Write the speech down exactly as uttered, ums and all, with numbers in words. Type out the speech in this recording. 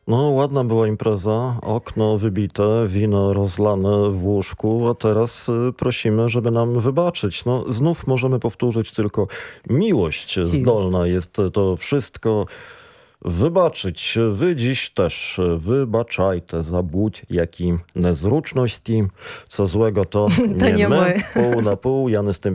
No, ładna była impreza, okno wybite, wino rozlane w łóżku, a teraz y, prosimy, żeby nam wybaczyć. No, znów możemy powtórzyć tylko miłość Siła. zdolna jest to wszystko wybaczyć. Wy dziś też wybaczajte za будь-які незручності. Co złego to To nie nie my, my. pół na pół. Jany